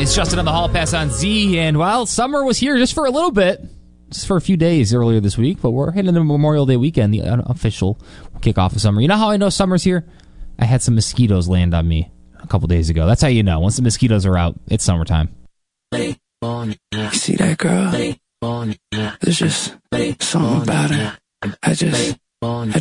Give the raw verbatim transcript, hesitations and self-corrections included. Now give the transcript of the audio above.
It's Justin on the Hall Pass on Z, and well, summer was here just for a little bit, just for a few days earlier this week, but we're heading into Memorial Day weekend, the unofficial kickoff of summer. You know how I know summer's here? I had some mosquitoes land on me a couple days ago. That's how you know. Once the mosquitoes are out, it's summertime. You see that girl? There's just something about her. I just... I